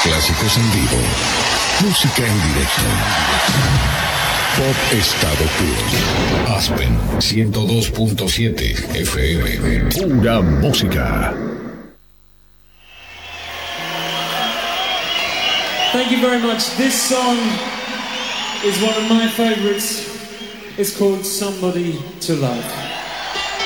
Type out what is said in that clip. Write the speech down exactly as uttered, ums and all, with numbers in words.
Clásicos en vivo. Música en directo. Pop estado puro. Aspen ciento dos punto siete F M. Pura música. Thank you very much. This song is one of my favorites. It's called Somebody to Love.